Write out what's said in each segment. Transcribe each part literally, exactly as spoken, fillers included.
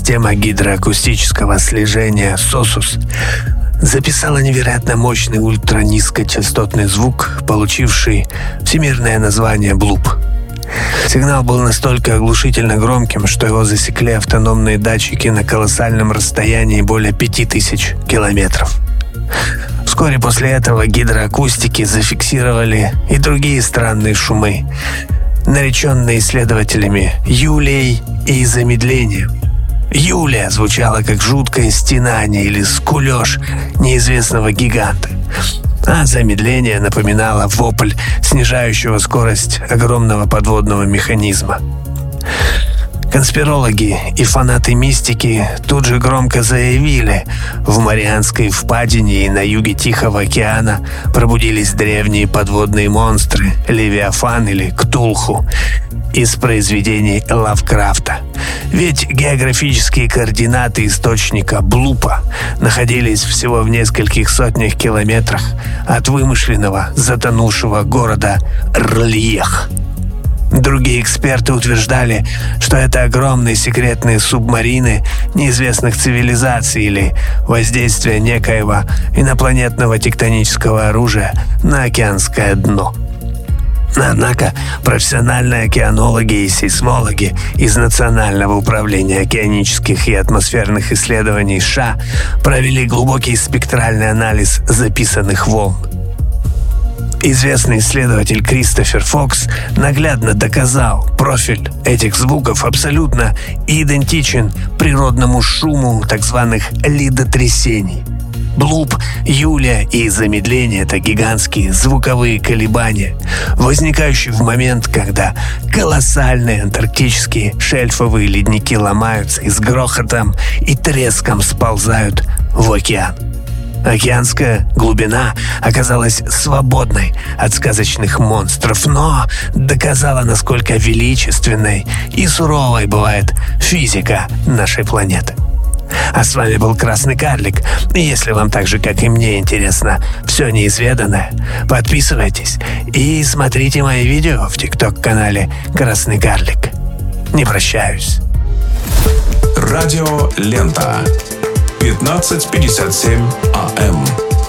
Система гидроакустического слежения СОСУС записала невероятно мощный ультранизкочастотный звук, получивший всемирное название «блуп». Сигнал был настолько оглушительно громким, что его засекли автономные датчики на колоссальном расстоянии более пяти тысяч километров. Вскоре после этого гидроакустики зафиксировали и другие странные шумы, нареченные исследователями Юлией и замедлением. Юлия звучала как жуткое стенание или скулёж неизвестного гиганта, а замедление напоминало вопль снижающего скорость огромного подводного механизма. Конспирологи и фанаты мистики тут же громко заявили: в Марианской впадине и на юге Тихого океана пробудились древние подводные монстры Левиафан или Ктулху из произведений Лавкрафта. Ведь географические координаты источника блупа находились всего в нескольких сотнях километрах от вымышленного затонувшего города Рльех. Другие эксперты утверждали, что это огромные секретные субмарины неизвестных цивилизаций или воздействие некоего инопланетного тектонического оружия на океанское дно. Однако профессиональные океанологи и сейсмологи из Национального управления океанических и атмосферных исследований США провели глубокий спектральный анализ записанных волн. Известный исследователь Кристофер Фокс наглядно доказал, профиль этих звуков абсолютно идентичен природному шуму так званых лидотрясений. Блуп, Юлия и замедление — это гигантские звуковые колебания, возникающие в момент, когда колоссальные антарктические шельфовые ледники ломаются и с грохотом и треском сползают в океан. Океанская глубина оказалась свободной от сказочных монстров, но доказала, насколько величественной и суровой бывает физика нашей планеты. А с вами был Красный Карлик. И если вам так же, как и мне, интересно все неизведанное, подписывайтесь и смотрите мои видео в ТикТок-канале Красный Карлик. Не прощаюсь. Радио Лента. пятнадцать пятьдесят семь АМ.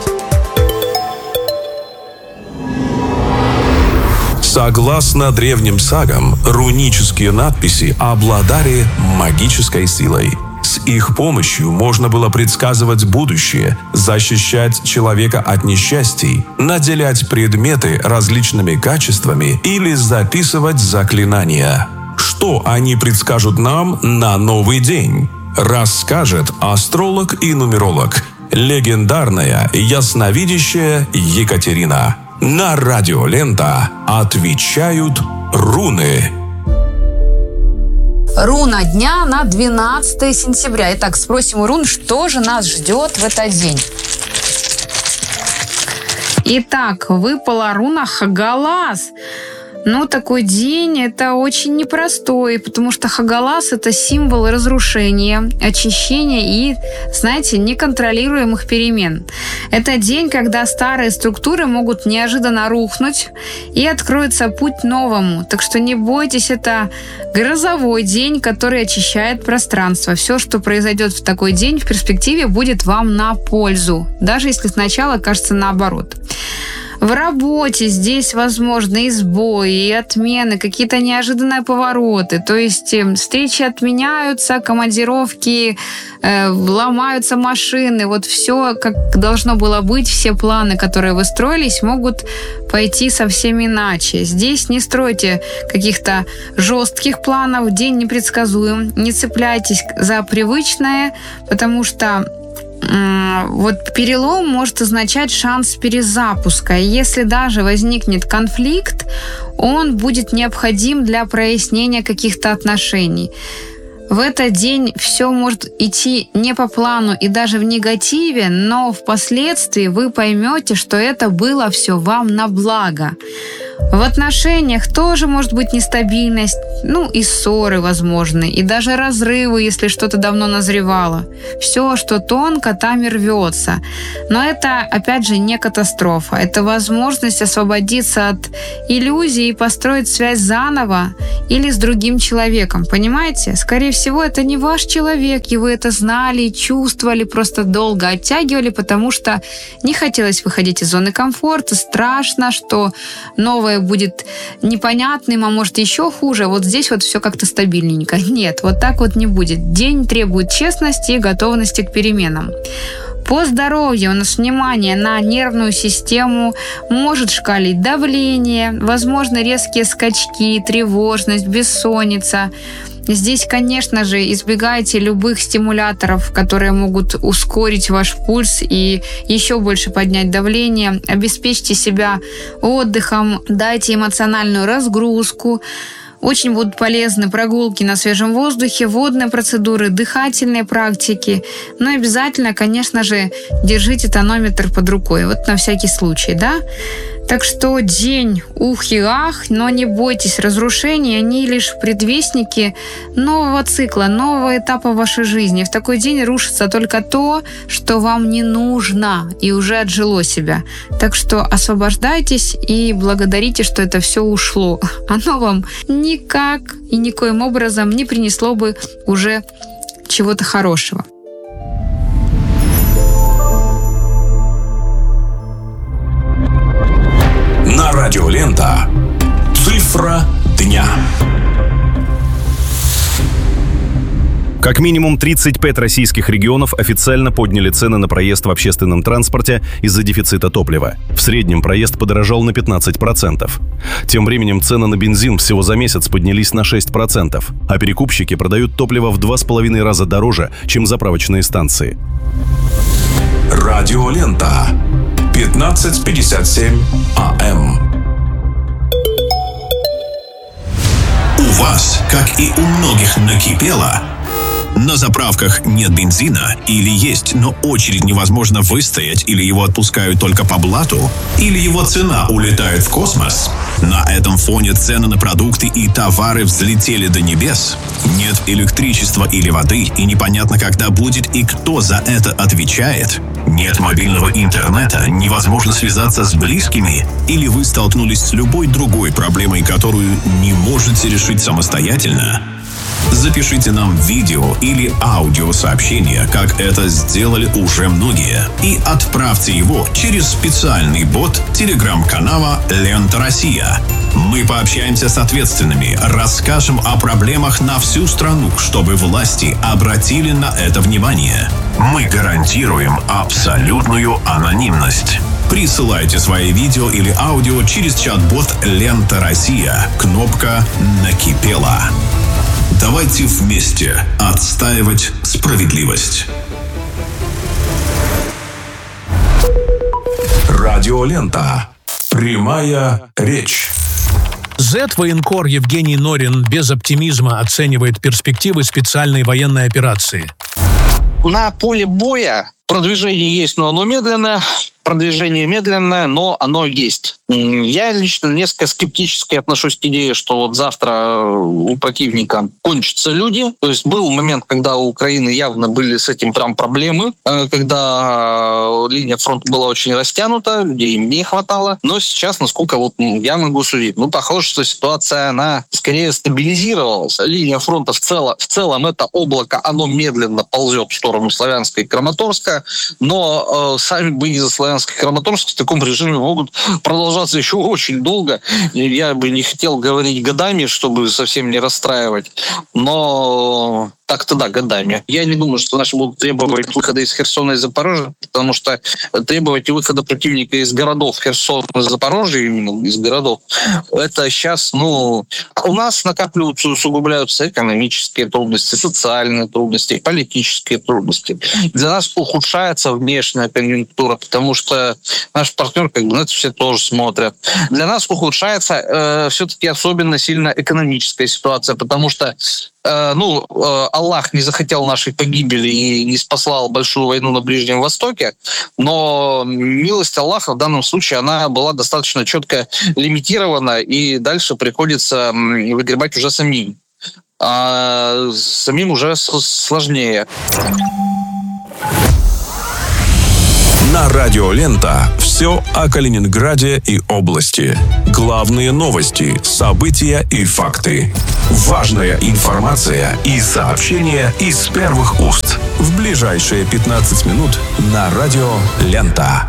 Согласно древним сагам, рунические надписи обладали магической силой. С их помощью можно было предсказывать будущее, защищать человека от несчастий, наделять предметы различными качествами или записывать заклинания. Что они предскажут нам на новый день? Расскажет астролог и нумеролог, легендарная ясновидящая Екатерина. На Радио Лента отвечают руны. Руна дня на двенадцатое сентября. Итак, спросим у рун, что же нас ждет в этот день. Итак, выпала руна Хагалас. Ну, такой день это очень непростой, потому что Хагалас — это символ разрушения, очищения и, знаете, неконтролируемых перемен. Это день, когда старые структуры могут неожиданно рухнуть и откроется путь новому. Так что не бойтесь, это грозовой день, который очищает пространство. Все, что произойдет в такой день, в перспективе будет вам на пользу, даже если сначала кажется наоборот. В работе здесь возможны и сбои, и отмены, какие-то неожиданные повороты. То есть встречи отменяются, командировки, э, ломаются машины. Вот все, как должно было быть, все планы, которые вы строились, могут пойти совсем иначе. Здесь не стройте каких-то жестких планов, день непредсказуем. Не цепляйтесь за привычное, потому что вот перелом может означать шанс перезапуска. И если даже возникнет конфликт, он будет необходим для прояснения каких-то отношений. В этот день все может идти не по плану и даже в негативе, но впоследствии вы поймете, что это было все вам на благо. В отношениях тоже может быть нестабильность, ну и ссоры возможны, и даже разрывы, если что-то давно назревало. Все, что тонко, там и рвется. Но это, опять же, не катастрофа. Это возможность освободиться от иллюзий и построить связь заново или с другим человеком. Понимаете? Скорее всего, это не ваш человек, и вы это знали, чувствовали, просто долго оттягивали, потому что не хотелось выходить из зоны комфорта, страшно, что новое будет непонятным, а может еще хуже. Вот здесь вот все как-то стабильненько. Нет, вот так вот не будет. День требует честности и готовности к переменам. По здоровью у нас внимание на нервную систему, может шкалить давление, возможно резкие скачки, тревожность, бессонница. Здесь, конечно же, избегайте любых стимуляторов, которые могут ускорить ваш пульс и еще больше поднять давление. Обеспечьте себя отдыхом, дайте эмоциональную разгрузку. Очень будут полезны прогулки на свежем воздухе, водные процедуры, дыхательные практики. Но обязательно, конечно же, держите тонометр под рукой. Вот на всякий случай, да? Так что день ух и ах, но не бойтесь разрушений, они лишь предвестники нового цикла, нового этапа вашей жизни. В такой день рушится только то, что вам не нужно и уже отжило себя. Так что освобождайтесь и благодарите, что это все ушло. Оно вам никак и никоим образом не принесло бы уже чего-то хорошего. На Радиолента. Цифра дня. Как минимум тридцать пять российских регионов официально подняли цены на проезд в общественном транспорте из-за дефицита топлива. В среднем проезд подорожал на пятнадцать процентов. Тем временем цены на бензин всего за месяц поднялись на шесть процентов, а перекупщики продают топливо в два с половиной раза дороже, чем заправочные станции. Радиолента. пятнадцать пятьдесят семь АМ. У вас, как и у многих, накипело? На заправках нет бензина или есть, но очередь невозможно выстоять, или его отпускают только по блату, или его цена улетает в космос? На этом фоне цены на продукты и товары взлетели до небес. Нет электричества или воды, и непонятно, когда будет и кто за это отвечает. Нет мобильного интернета, невозможно связаться с близкими, или вы столкнулись с любой другой проблемой, которую не можете решить самостоятельно? Запишите нам видео или аудиосообщение, как это сделали уже многие, и отправьте его через специальный бот телеграм-канала «Лента Россия». Мы пообщаемся с ответственными, расскажем о проблемах на всю страну, чтобы власти обратили на это внимание. Мы гарантируем абсолютную анонимность. Присылайте свои видео или аудио через чат-бот «Лента Россия». Кнопка «Накипело». Давайте вместе отстаивать справедливость. Радиолента. Прямая речь. Зет-военкор Евгений Норин без оптимизма оценивает перспективы специальной военной операции. На поле боя продвижение есть, но оно медленное. Продвижение медленное, но оно есть. Я лично несколько скептически отношусь к идее, что вот завтра у противника кончатся люди. То есть был момент, когда у Украины явно были с этим прям проблемы, когда линия фронта была очень растянута, людей им не хватало. Но сейчас, насколько вот я могу судить, ну, похоже, что ситуация, она скорее стабилизировалась. Линия фронта в целом, в целом это облако, оно медленно ползет в сторону Славянска и Краматорска, но э, сами бои за Славянск и Краматорск в таком режиме могут продолжаться еще очень долго. Я бы не хотел говорить годами, чтобы совсем не расстраивать, но так-то да, годами. Я не думаю, что наши будут требовать выхода из Херсона и Запорожья, потому что требовать выхода противника из городов Херсона и Запорожья, именно из городов, это сейчас, ну, у нас накапливаются, усугубляются экономические трудности, социальные трудности, политические трудности. Для нас ухудшается внешняя конъюнктура, потому что что наш партнер как бы на это все тоже смотрят. Для нас ухудшается э, все-таки особенно сильно экономическая ситуация, потому что э, ну, э, Аллах не захотел нашей погибели и не спаслал большую войну на Ближнем Востоке, но милость Аллаха в данном случае, она была достаточно четко лимитирована, и дальше приходится выгребать уже самим. А самим уже сложнее. На радио «Лента» все о Калининграде и области. Главные новости, события и факты. Важная информация и сообщения из первых уст. В ближайшие пятнадцать минут на радио «Лента».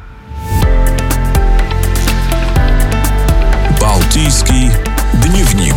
Балтийский дневник.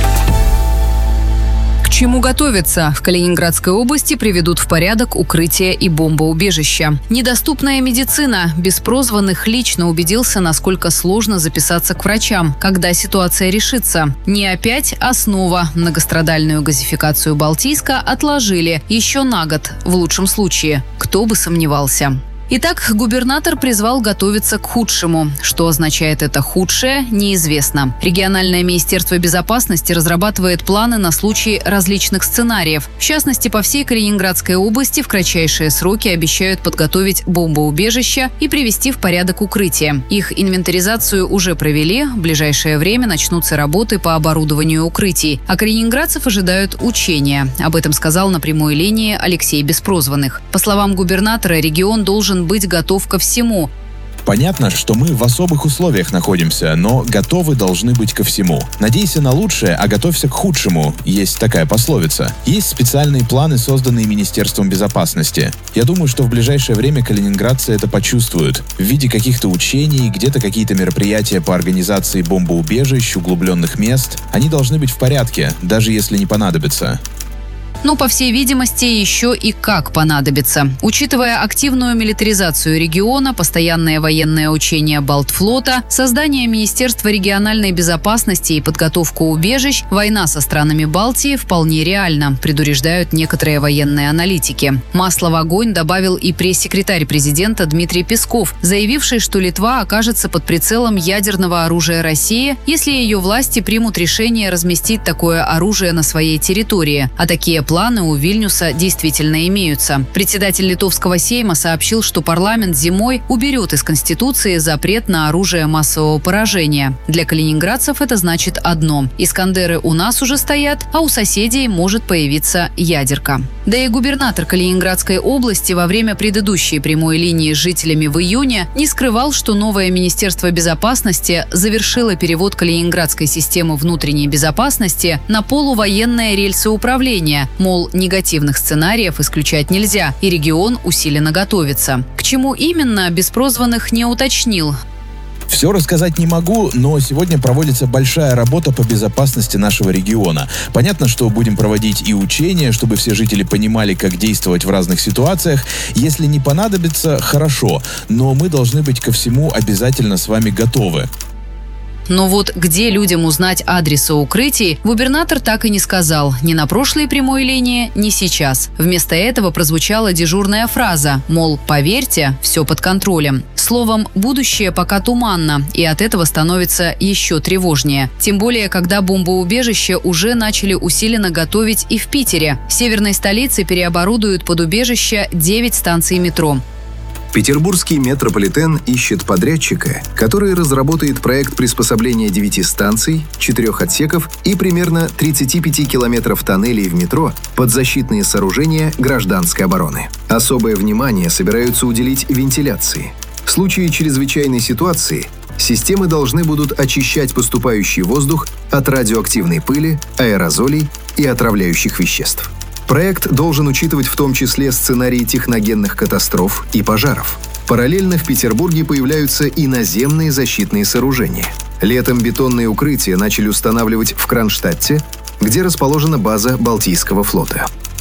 К чему готовиться? В Калининградской области приведут в порядок укрытия и бомбоубежища. Недоступная медицина. Без прозванных лично убедился, насколько сложно записаться к врачам, когда ситуация решится. Не опять, а снова. Многострадальную газификацию Балтийска отложили еще на год, в лучшем случае. Кто бы сомневался. Итак, губернатор призвал готовиться к худшему. Что означает это худшее, неизвестно. Региональное министерство безопасности разрабатывает планы на случай различных сценариев. В частности, по всей Калининградской области в кратчайшие сроки обещают подготовить бомбоубежища и привести в порядок укрытия. Их инвентаризацию уже провели. В ближайшее время начнутся работы по оборудованию укрытий. А калининградцев ожидают учения. Об этом сказал на прямой линии Алексей Беспрозванных. По словам губернатора, регион должен быть готов ко всему. Понятно, что мы в особых условиях находимся, но готовы должны быть ко всему. Надейся на лучшее, а готовься к худшему. Есть такая пословица. Есть специальные планы, созданные Министерством безопасности. Я думаю, что в ближайшее время калининградцы это почувствуют. В виде каких-то учений, где-то какие-то мероприятия по организации бомбоубежищ, углубленных мест. Они должны быть в порядке, даже если не понадобится. Но, по всей видимости, еще и как понадобится. Учитывая активную милитаризацию региона, постоянное военное учение Балтфлота, создание Министерства региональной безопасности и подготовку убежищ, война со странами Балтии вполне реальна, предупреждают некоторые военные аналитики. Масло в огонь добавил и пресс-секретарь президента Дмитрий Песков, заявивший, что Литва окажется под прицелом ядерного оружия России, если ее власти примут решение разместить такое оружие на своей территории. А такие планы у Вильнюса действительно имеются. Председатель Литовского Сейма сообщил, что парламент зимой уберет из Конституции запрет на оружие массового поражения. Для калининградцев это значит одно – Искандеры у нас уже стоят, а у соседей может появиться ядерка. Да и губернатор Калининградской области во время предыдущей прямой линии с жителями в июне не скрывал, что новое Министерство безопасности завершило перевод калининградской системы внутренней безопасности на полувоенное рельсоуправление. Мол, негативных сценариев исключать нельзя, и регион усиленно готовится. К чему именно, Беспрозванных не уточнил. Все рассказать не могу, но сегодня проводится большая работа по безопасности нашего региона. Понятно, что будем проводить и учения, чтобы все жители понимали, как действовать в разных ситуациях. Если не понадобится, хорошо, но мы должны быть ко всему обязательно с вами готовы. Но вот где людям узнать адресы укрытий, губернатор так и не сказал. Ни на прошлой прямой линии, ни сейчас. Вместо этого прозвучала дежурная фраза, мол, поверьте, все под контролем. Словом, будущее пока туманно, и от этого становится еще тревожнее. Тем более, когда бомбоубежище уже начали усиленно готовить и в Питере. В северной столице переоборудуют под убежище девять станций метро. Петербургский метрополитен ищет подрядчика, который разработает проект приспособления девяти станций, четырех отсеков и примерно тридцати пяти километров тоннелей в метро под защитные сооружения гражданской обороны. Особое внимание собираются уделить вентиляции. В случае чрезвычайной ситуации системы должны будут очищать поступающий воздух от радиоактивной пыли, аэрозолей и отравляющих веществ. Проект должен учитывать в том числе сценарии техногенных катастроф и пожаров. Параллельно в Петербурге появляются и наземные защитные сооружения. Летом бетонные укрытия начали устанавливать в Кронштадте, где расположена база Балтийского флота.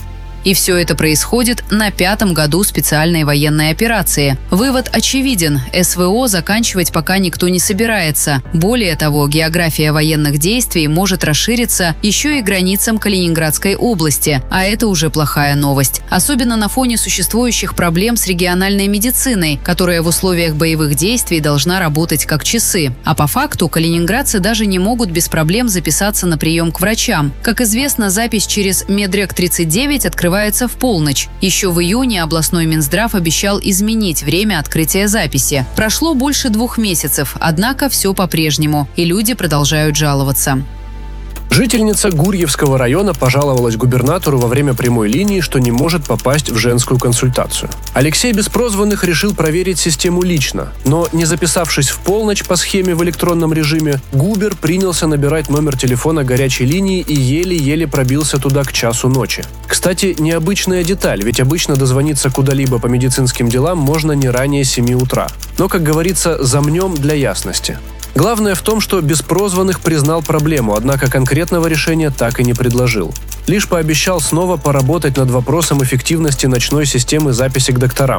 И все это происходит на пятом году специальной военной операции. Вывод очевиден. СВО заканчивать пока никто не собирается. Более того, география военных действий может расшириться еще и границам Калининградской области. А это уже плохая новость. Особенно на фоне существующих проблем с региональной медициной, которая в условиях боевых действий должна работать как часы. А по факту калининградцы даже не могут без проблем записаться на прием к врачам. Как известно, запись через Медрек тридцать девять открывается в полночь. Еще в июне областной Минздрав обещал изменить время открытия записи. Прошло больше двух месяцев, однако все по-прежнему, и люди продолжают жаловаться. Жительница Гурьевского района пожаловалась губернатору во время прямой линии, что не может попасть в женскую консультацию. Алексей Беспрозванных решил проверить систему лично, но, не записавшись в полночь по схеме в электронном режиме, Губер принялся набирать номер телефона горячей линии и еле-еле пробился туда к часу ночи. Кстати, необычная деталь, ведь обычно дозвониться куда-либо по медицинским делам можно не ранее семи утра. Но, как говорится, замнем для ясности. Главное в том, что Беспрозванных признал проблему, однако конкретного решения так и не предложил. Лишь пообещал снова поработать над вопросом эффективности ночной системы записи к докторам.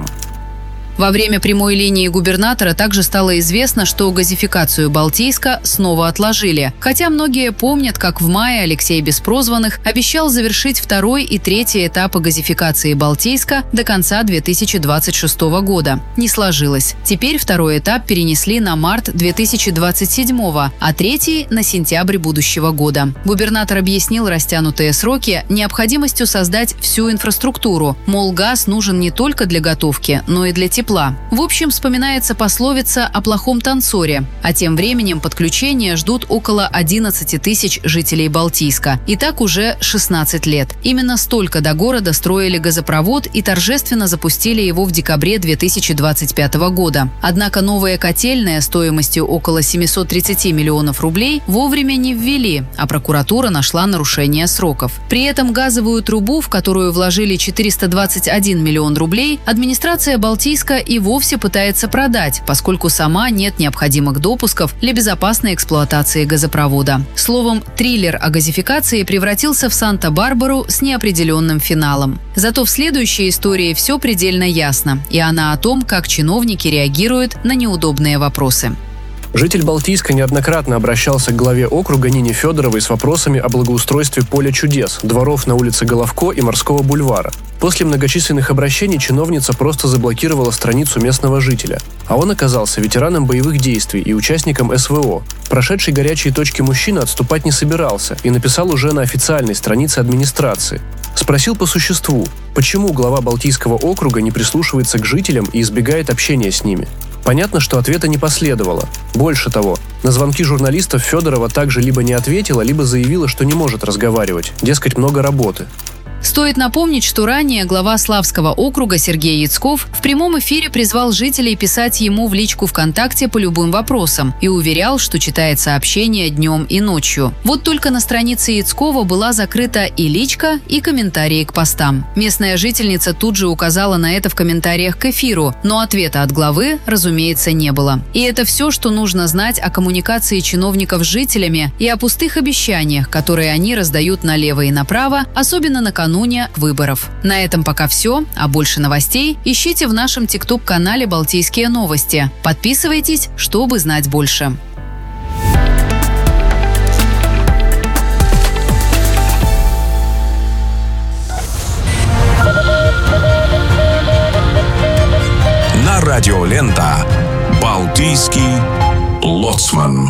Во время прямой линии губернатора также стало известно, что газификацию Балтийска снова отложили. Хотя многие помнят, как в мае Алексей Беспрозванных обещал завершить второй и третий этапы газификации Балтийска до конца две тысячи двадцать шестого года. Не сложилось. Теперь второй этап перенесли на март две тысячи двадцать седьмого, а третий – на сентябрь будущего года. Губернатор объяснил растянутые сроки необходимостью создать всю инфраструктуру. Мол, газ нужен не только для готовки, но и для тепла. В общем, вспоминается пословица о плохом танцоре. А тем временем подключения ждут около одиннадцати тысяч жителей Балтийска. И так уже шестнадцать лет. Именно столько до города строили газопровод и торжественно запустили его в декабре две тысячи двадцать пятого года. Однако новые котельные стоимостью около семьсот тридцать миллионов рублей вовремя не ввели, а прокуратура нашла нарушение сроков. При этом газовую трубу, в которую вложили четыреста двадцать один миллион рублей, администрация Балтийска и вовсе пытается продать, поскольку сама нет необходимых допусков для безопасной эксплуатации газопровода. Словом, триллер о газификации превратился в Санта-Барбару с неопределенным финалом. Зато в следующей истории все предельно ясно, и она о том, как чиновники реагируют на неудобные вопросы. Житель Балтийска неоднократно обращался к главе округа Нине Федоровой с вопросами о благоустройстве поля чудес, дворов на улице Головко и Морского бульвара. После многочисленных обращений чиновница просто заблокировала страницу местного жителя, а он оказался ветераном боевых действий и участником СВО. Прошедший горячие точки мужчина отступать не собирался и написал уже на официальной странице администрации. Спросил по существу, почему глава Балтийского округа не прислушивается к жителям и избегает общения с ними. Понятно, что ответа не последовало. Больше того, на звонки журналистов Федорова также либо не ответила, либо заявила, что не может разговаривать, дескать, много работы. Стоит напомнить, что ранее глава Славского округа Сергей Яцков в прямом эфире призвал жителей писать ему в личку ВКонтакте по любым вопросам и уверял, что читает сообщения днем и ночью. Вот только на странице Яцкова была закрыта и личка, и комментарии к постам. Местная жительница тут же указала на это в комментариях к эфиру, но ответа от главы, разумеется, не было. И это все, что нужно знать о коммуникации чиновников с жителями и о пустых обещаниях, которые они раздают налево и направо, особенно накануне выборов. На этом пока все, а больше новостей ищите в нашем тикток-канале «Балтийские новости». Подписывайтесь, чтобы знать больше. На радио Лента «Балтийский лоцман».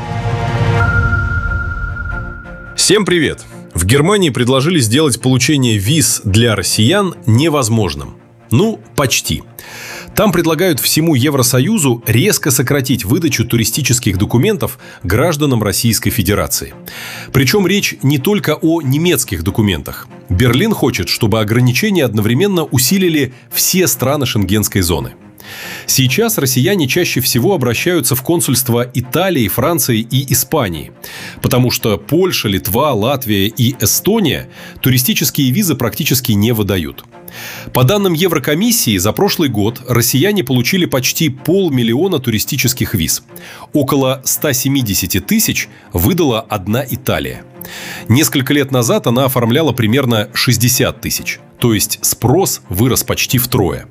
Всем привет! В Германии предложили сделать получение виз для россиян невозможным. Ну, почти. Там предлагают всему Евросоюзу резко сократить выдачу туристических документов гражданам Российской Федерации. Причем речь не только о немецких документах. Берлин хочет, чтобы ограничения одновременно усилили все страны Шенгенской зоны. Сейчас россияне чаще всего обращаются в консульства Италии, Франции и Испании, потому что Польша, Литва, Латвия и Эстония туристические визы практически не выдают. По данным Еврокомиссии, за прошлый год россияне получили почти полмиллиона туристических виз. Около ста семидесяти тысяч выдала одна Италия. Несколько лет назад она оформляла примерно шестьдесят тысяч. то есть спрос вырос почти втрое.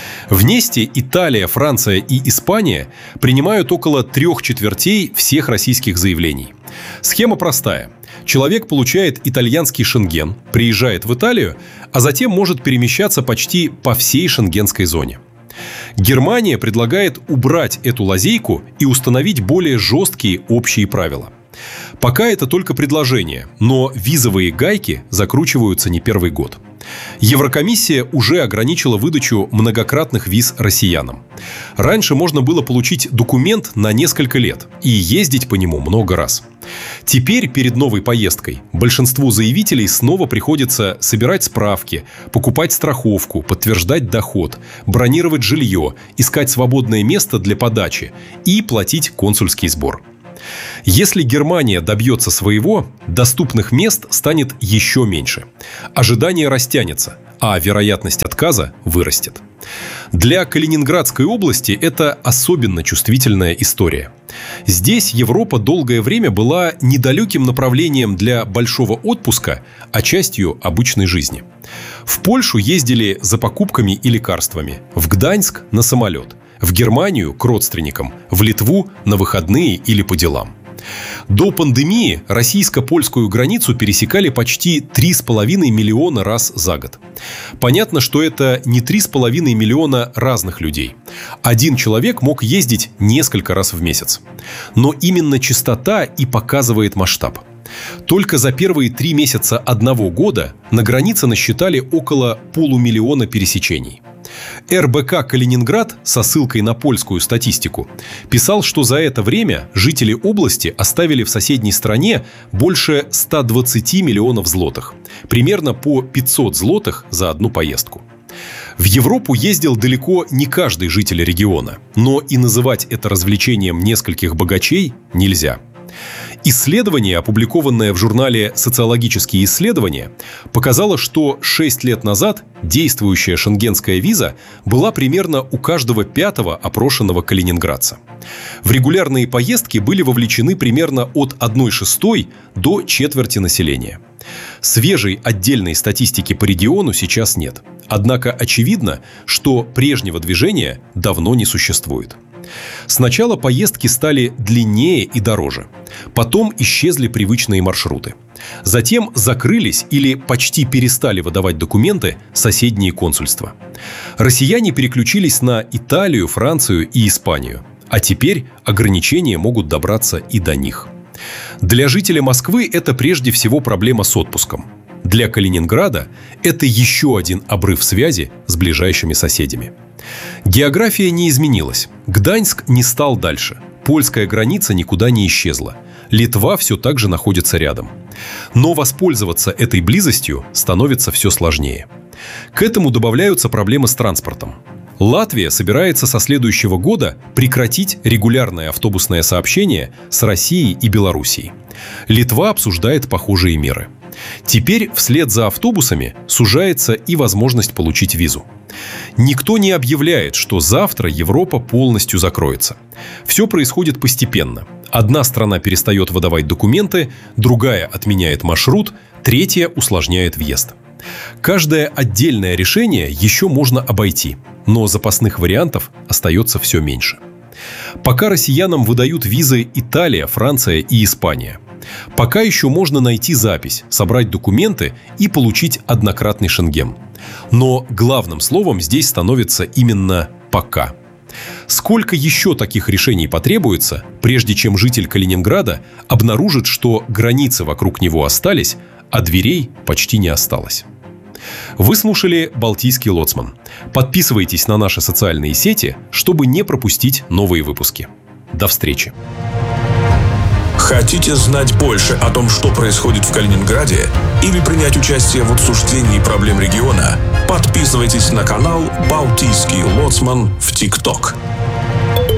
Вместе Италия, Франция и Испания принимают около трех четвертей всех российских заявлений. Схема простая. Человек получает итальянский шенген, приезжает в Италию, а затем может перемещаться почти по всей шенгенской зоне. Германия предлагает убрать эту лазейку и установить более жесткие общие правила. Пока это только предложение, но визовые гайки закручиваются не первый год. Еврокомиссия уже ограничила выдачу многократных виз россиянам. Раньше можно было получить документ на несколько лет и ездить по нему много раз. Теперь перед новой поездкой большинству заявителей снова приходится собирать справки, покупать страховку, подтверждать доход, бронировать жилье, искать свободное место для подачи и платить консульский сбор. Если Германия добьется своего, доступных мест станет еще меньше. Ожидание растянется, а вероятность отказа вырастет. Для Калининградской области это особенно чувствительная история. Здесь Европа долгое время была недалеким направлением для большого отпуска, а частью обычной жизни. В Польшу ездили за покупками и лекарствами, в Гданьск – на самолет, в Германию – к родственникам, в Литву – на выходные или по делам. До пандемии российско-польскую границу пересекали почти три с половиной миллиона раз за год. Понятно, что это не три с половиной миллиона разных людей. Один человек мог ездить несколько раз в месяц. Но именно частота и показывает масштаб. Только за первые три месяца одного года на границе насчитали около полумиллиона пересечений. эр бэ ка «Калининград» со ссылкой на польскую статистику писал, что за это время жители области оставили в соседней стране больше ста двадцати миллионов злотых, примерно по пятьсот злотых за одну поездку. В Европу ездил далеко не каждый житель региона, но и называть это развлечением нескольких богачей нельзя. Исследование, опубликованное в журнале «Социологические исследования», показало, что шесть лет назад действующая шенгенская виза была примерно у каждого пятого опрошенного калининградца. В регулярные поездки были вовлечены примерно от одной шестой до четверти населения. Свежей отдельной статистики по региону сейчас нет. Однако очевидно, что прежнего движения давно не существует. Сначала поездки стали длиннее и дороже. Потом исчезли привычные маршруты. Затем закрылись или почти перестали выдавать документы соседние консульства. Россияне переключились на Италию, Францию и Испанию. А теперь ограничения могут добраться и до них. Для жителя Москвы это прежде всего проблема с отпуском. Для Калининграда это еще один обрыв связи с ближайшими соседями. География не изменилась. Гданьск не стал дальше. Польская граница никуда не исчезла. Литва все так же находится рядом. Но воспользоваться этой близостью становится все сложнее. К этому добавляются проблемы с транспортом. Латвия собирается со следующего года прекратить регулярное автобусное сообщение с Россией и Белоруссией. Литва обсуждает похожие меры. Теперь вслед за автобусами сужается и возможность получить визу. Никто не объявляет, что завтра Европа полностью закроется. Все происходит постепенно. Одна страна перестает выдавать документы, другая отменяет маршрут, третья усложняет въезд. Каждое отдельное решение еще можно обойти, но запасных вариантов остается все меньше. Пока россиянам выдают визы Италия, Франция и Испания. Пока еще можно найти запись, собрать документы и получить однократный шенген. Но главным словом здесь становится именно «пока». Сколько еще таких решений потребуется, прежде чем житель Калининграда обнаружит, что границы вокруг него остались, а дверей почти не осталось? Вы слушали «Балтийский лоцман». Подписывайтесь на наши социальные сети, чтобы не пропустить новые выпуски. До встречи! Хотите знать больше о том, что происходит в Калининграде, или принять участие в обсуждении проблем региона? Подписывайтесь на канал «Балтийский лоцман» в ТикТок.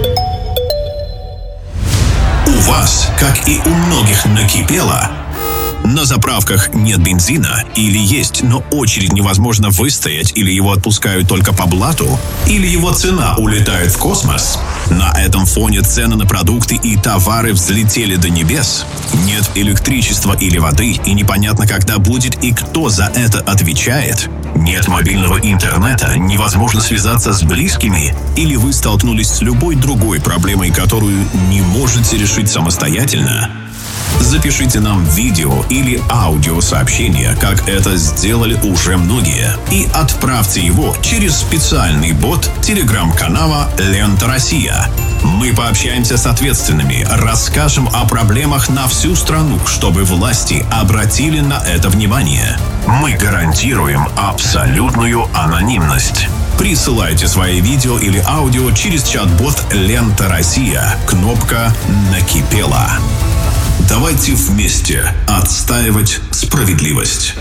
У вас, как и у многих, накипело? На заправках нет бензина или есть, но очередь невозможно выстоять, или его отпускают только по блату, или его цена улетает в космос. На этом фоне цены на продукты и товары взлетели до небес. Нет электричества или воды, и непонятно, когда будет и кто за это отвечает. Нет мобильного интернета, невозможно связаться с близкими, или вы столкнулись с любой другой проблемой, которую не можете решить самостоятельно. Запишите нам видео или аудиосообщение, как это сделали уже многие, и отправьте его через специальный бот телеграм-канала «Лента Россия». Мы пообщаемся с ответственными, расскажем о проблемах на всю страну, чтобы власти обратили на это внимание. Мы гарантируем абсолютную анонимность. Присылайте свои видео или аудио через чат-бот «Лента Россия». Кнопка «Накипело». Давайте вместе отстаивать справедливость.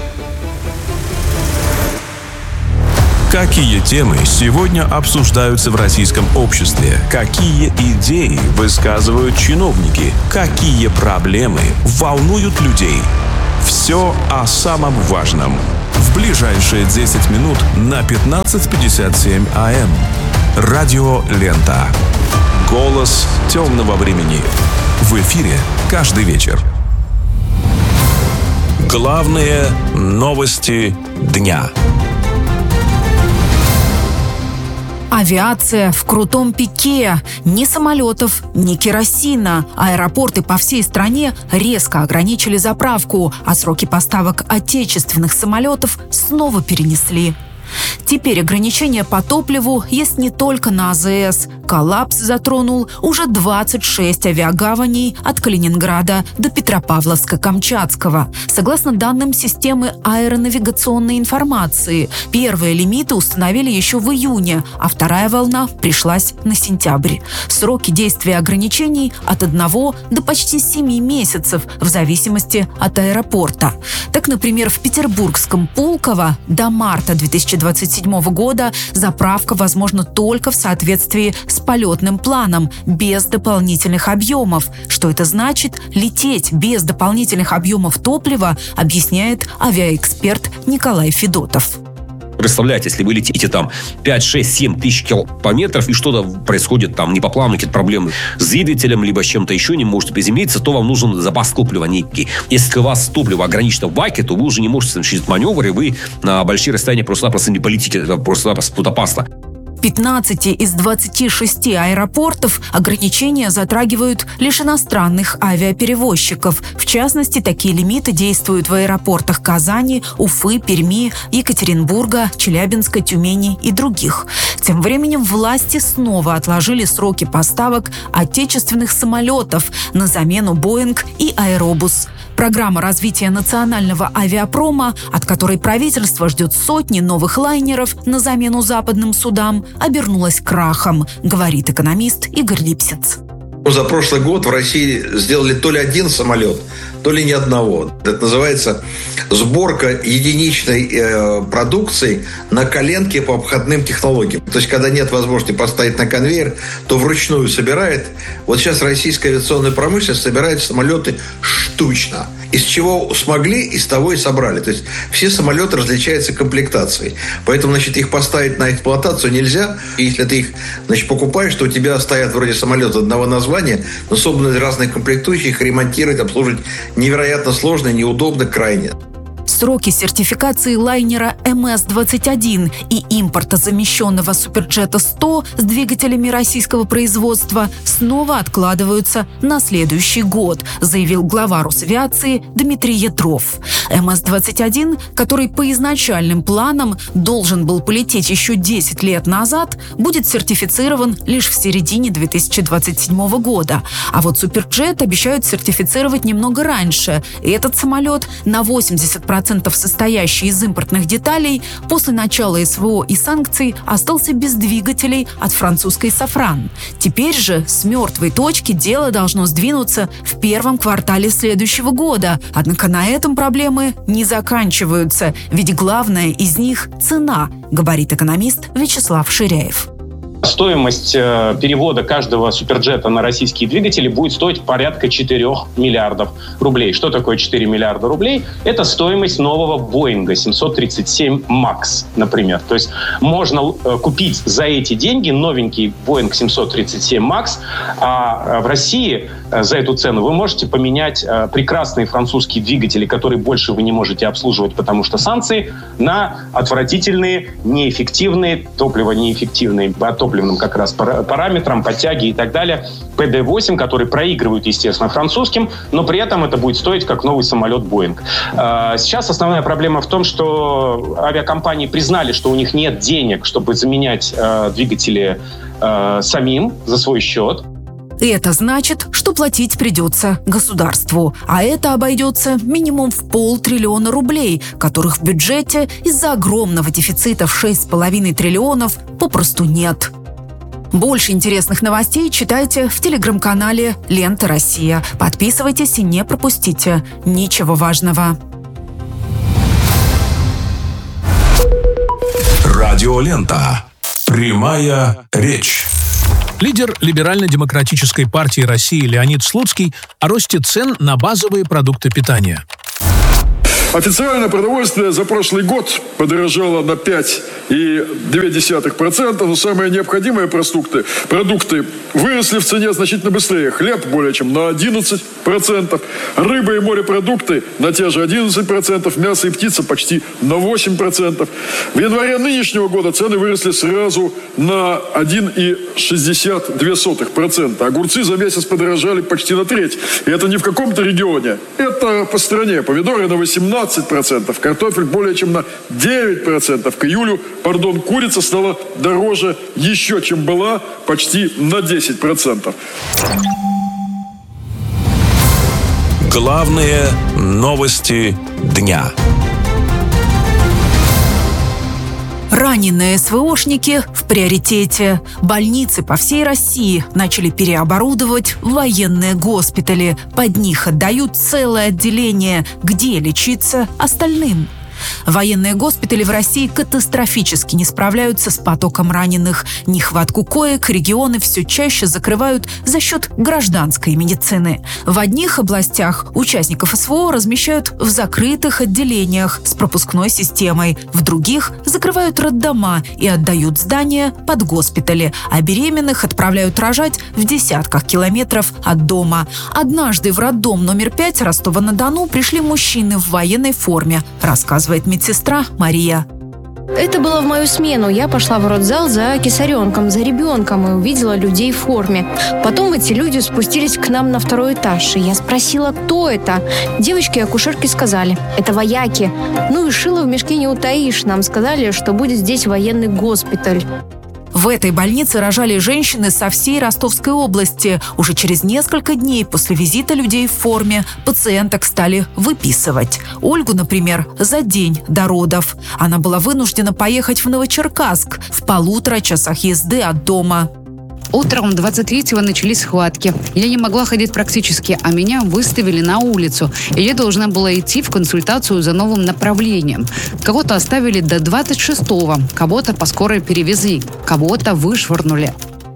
Какие темы сегодня обсуждаются в российском обществе? Какие идеи высказывают чиновники? Какие проблемы волнуют людей? Все о самом важном. В ближайшие десять минут на пятнадцать пятьдесят семь а эм. Радио «Лента». Голос темного времени. В эфире каждый вечер. Главные новости дня. Авиация в крутом пике. Ни самолетов, ни керосина. Аэропорты по всей стране резко ограничили заправку, а сроки поставок отечественных самолетов снова перенесли. Теперь ограничения по топливу есть не только на АЗС. Коллапс затронул уже двадцать шесть авиагаваней от Калининграда до Петропавловска-Камчатского. Согласно данным системы аэронавигационной информации, первые лимиты установили еще в июне, а вторая волна пришлась на сентябрь. Сроки действия ограничений от одного до почти семи месяцев в зависимости от аэропорта. Так, например, в петербургском Пулково до марта две тысячи двадцать седьмого года заправка возможна только в соответствии с полетным планом, без дополнительных объемов. Что это значит? Лететь без дополнительных объемов топлива, объясняет авиаэксперт Николай Федотов. Представляете, если вы летите там пять, шесть, семь тысяч километров, и что-то происходит там не по плану, какие-то проблемы с двигателем, либо с чем-то еще, не можете приземлиться, то вам нужен запас топлива некий. Если у вас топливо ограничено в баке, то вы уже не можете совершить маневр, и вы на большие расстояния просто-напросто не полетите. Это просто-напросто тут опасно. В пятнадцати из двадцати шести аэропортов ограничения затрагивают лишь иностранных авиаперевозчиков. В частности, такие лимиты действуют в аэропортах Казани, Уфы, Перми, Екатеринбурга, Челябинска, Тюмени и других. Тем временем власти снова отложили сроки поставок отечественных самолетов на замену «Боинг» и «Аэробус». Программа развития национального авиапрома, от которой правительство ждет сотни новых лайнеров на замену западным судам, обернулась крахом, говорит экономист Игорь Липсиц. За прошлый год в России сделали то ли один самолет, то ли ни одного. Это называется сборка единичной э, продукции на коленке по обходным технологиям. То есть, когда нет возможности поставить на конвейер, то вручную собирает. Вот сейчас российская авиационная промышленность собирает самолеты штучно. Из чего смогли, из того и собрали. То есть, все самолеты различаются комплектацией. Поэтому, значит, их поставить на эксплуатацию нельзя. И если ты их, значит, покупаешь, то у тебя стоят вроде самолета одного названия, но собраны разные комплектующие, их ремонтировать, обслуживать невероятно сложно, неудобно, крайне. Сроки сертификации лайнера эм эс двадцать один и импортозамещенного Суперджета сто с двигателями российского производства снова откладываются на следующий год, заявил глава Росавиации Дмитрий Ядров. эм эс двадцать один, который по изначальным планам должен был полететь еще десять лет назад, будет сертифицирован лишь в середине две тысячи двадцать седьмого года. А вот Суперджет обещают сертифицировать немного раньше. И этот самолет на восемьдесят процентов состоящий из импортных деталей, после начала эс вэ о и санкций остался без двигателей от французской «Сафран». Теперь же с мертвой точки дело должно сдвинуться в первом квартале следующего года. Однако на этом проблемы не заканчиваются, ведь главное из них – цена, говорит экономист Вячеслав Ширяев. С стоимость э, перевода каждого суперджета на российские двигатели будет стоить порядка четырех миллиардов рублей. Что такое четыре миллиарда рублей? Это стоимость нового Боинга семьсот тридцать семь макс, например. То есть можно э, купить за эти деньги новенький Боинг семьсот тридцать семь макс, а в России э, за эту цену вы можете поменять э, прекрасные французские двигатели, которые больше вы не можете обслуживать, потому что санкции, на отвратительные, неэффективные, топливо неэффективные по топливным как раз параметрам, подтяги и так далее, пэ дэ восемь, которые проигрывают, естественно, французским, но при этом это будет стоить как новый самолет Боинг. Сейчас основная проблема в том, что авиакомпании признали, что у них нет денег, чтобы заменять двигатели самим за свой счет. Это значит, что платить придется государству. А это обойдется минимум в полтриллиона рублей, которых в бюджете из-за огромного дефицита в шесть с половиной триллионов попросту нет. Больше интересных новостей читайте в телеграм-канале «Лента Россия». Подписывайтесь и не пропустите ничего важного. Радиолента. Прямая речь. Лидер Либерально-демократической партии России Леонид Слуцкий о росте цен на базовые продукты питания. Официально продовольствие за прошлый год подорожало на пять целых две десятых процента, но самые необходимые продукты, продукты выросли в цене значительно быстрее. Хлеб более чем на одиннадцать процентов, рыба и морепродукты на те же одиннадцать процентов, мясо и птица почти на восемь процентов. В январе нынешнего года цены выросли сразу на один целых шестьдесят две сотых процента. Огурцы за месяц подорожали почти на треть. И это не в каком-то регионе, это по стране. Помидоры на восемнадцать процентов, картофель более чем на девять процентов. К июлю, пардон, курица стала дороже еще, чем была, почти на десять процентов. Главные новости дня. Раненые СВОшники в приоритете. Больницы по всей России начали переоборудовать в военные госпитали. Под них отдают целое отделение, где лечиться остальным. Военные госпитали в России катастрофически не справляются с потоком раненых. Нехватку коек регионы все чаще закрывают за счет гражданской медицины. В одних областях участников СВО размещают в закрытых отделениях с пропускной системой. В других закрывают роддома и отдают здания под госпитали. А беременных отправляют рожать в десятках километров от дома. Однажды в роддом номер пять Ростова-на-Дону пришли мужчины в военной форме, рассказывает медсестра Мария. Это было в мою смену. Я пошла в родзал за кесаренком, за ребенком и увидела людей в форме. Потом эти люди спустились к нам на второй этаж, и я спросила, кто это. Девочки-акушерки сказали, это вояки. Ну и шило в мешке не утаишь. Нам сказали, что будет здесь военный госпиталь. В этой больнице рожали женщины со всей Ростовской области. Уже через несколько дней после визита людей в форме пациенток стали выписывать. Ольгу, например, за день до родов. Она была вынуждена поехать в Новочеркасск в полутора часах езды от дома. Утром двадцать третьего начались схватки. Я не могла ходить практически, а меня выставили на улицу. И я должна была идти в консультацию за новым направлением. Кого-то оставили до двадцать шестого, кого-то по скорой перевезли, кого-то вышвырнули.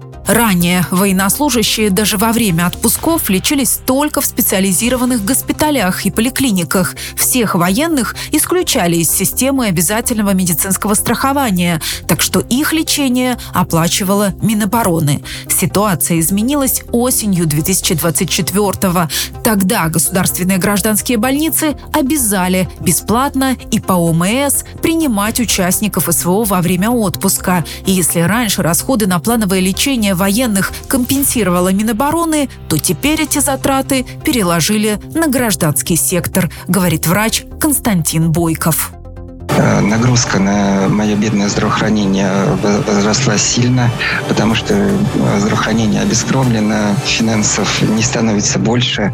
Ранее военнослужащие даже во время отпусков лечились только в специализированных госпиталях и поликлиниках. Всех военных исключали из системы обязательного медицинского страхования, так что их лечение оплачивала Минобороны. Ситуация изменилась осенью две тысячи двадцать четвёртого. Тогда государственные гражданские больницы обязали бесплатно и по О М С принимать участников СВО во время отпуска. И если раньше расходы на плановое лечение военных компенсировала Минобороны, то теперь эти затраты переложили на гражданский сектор, говорит врач Константин Бойков. Нагрузка на мое бедное здравоохранение возросла сильно, потому что здравоохранение обескровлено, финансов не становится больше,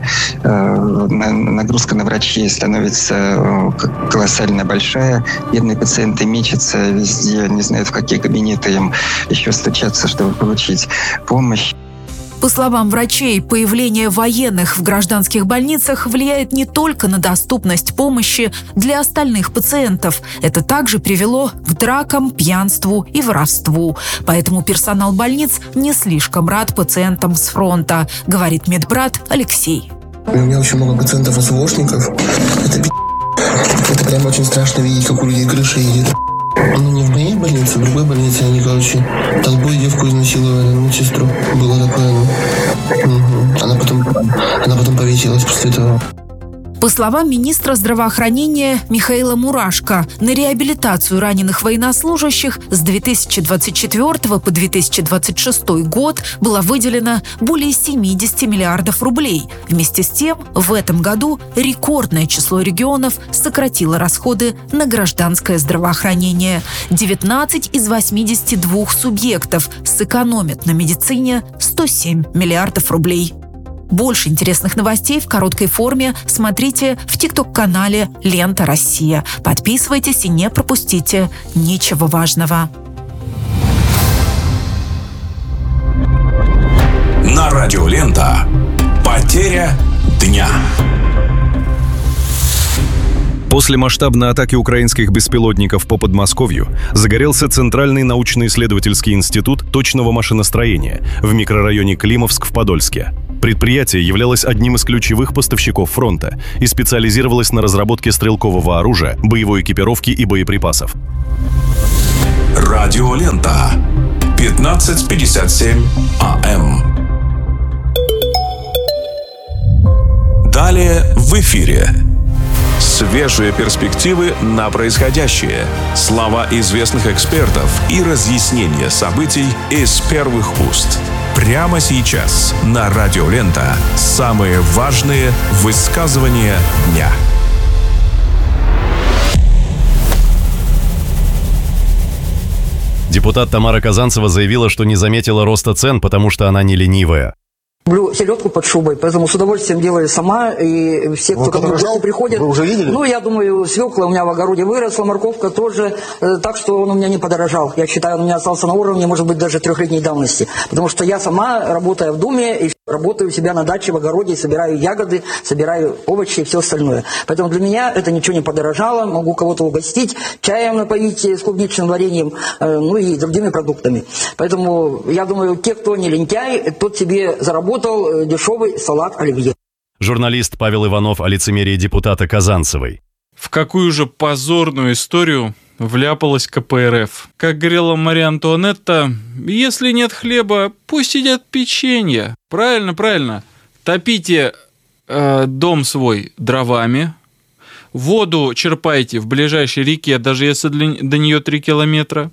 нагрузка на врачей становится колоссально большая, бедные пациенты мечутся везде, не знают, в какие кабинеты им еще стучаться, чтобы получить помощь. По словам врачей, появление военных в гражданских больницах влияет не только на доступность помощи для остальных пациентов. Это также привело к дракам, пьянству и воровству. Поэтому персонал больниц не слишком рад пациентам с фронта, говорит медбрат Алексей. У меня очень много пациентов-СВОшников. Это пи***. Это прям очень страшно видеть, как у людей крыша едет. Ну, не в моей больнице, в другой больнице они, короче, толпой девку изнасиловали, медсестру. Было такое, ну. Угу. Она потом, она потом повесилась после этого. По словам министра здравоохранения Михаила Мурашко, на реабилитацию раненых военнослужащих с две тысячи двадцать четвёртого по две тысячи двадцать шестой год было выделено более семьдесят миллиардов рублей. Вместе с тем, в этом году рекордное число регионов сократило расходы на гражданское здравоохранение. девятнадцать из восьмидесяти двух субъектов сэкономят на медицине сто семь миллиардов рублей. Больше интересных новостей в короткой форме смотрите в тикток-канале «Лента Россия». Подписывайтесь и не пропустите ничего важного. На радио «Лента» потеря дня. После масштабной атаки украинских беспилотников по Подмосковью загорелся Центральный научно-исследовательский институт точного машиностроения в микрорайоне Климовск в Подольске. Предприятие являлось одним из ключевых поставщиков фронта и специализировалось на разработке стрелкового оружия, боевой экипировки и боеприпасов. Радио «Лента». пятнадцать пятьдесят семь АМ. Далее в эфире. Свежие перспективы на происходящее, слова известных экспертов и разъяснения событий из первых уст. Прямо сейчас на радио «Лента» самые важные высказывания дня. Депутат Тамара Казанцева заявила, что не заметила роста цен, потому что она не ленивая. Люблю селедку под шубой, поэтому с удовольствием делаю сама. И все, кто ко мне в гости приходят... Вы уже видели? Ну, я думаю, свекла у меня в огороде выросла, морковка тоже. Э, так что он у меня не подорожал. Я считаю, он у меня остался на уровне, может быть, даже трехлетней давности. Потому что я сама, работая в доме, и работаю у себя на даче, в огороде, собираю ягоды, собираю овощи и все остальное. Поэтому для меня это ничего не подорожало. Могу кого-то угостить, чаем напоить с клубничным вареньем, э, ну и другими продуктами. Поэтому я думаю, те, кто не лентяй, тот себе заработал дешевый салат оливье. Журналист Павел Иванов о лицемерии депутата Казанцевой. В какую же позорную историю вляпалась ка пэ эр эф? Как говорила Мария Антуанетта, если нет хлеба, пусть едят печенье. Правильно, правильно. Топите э, дом свой дровами, воду черпайте в ближайшей реке, даже если для, до нее три километра.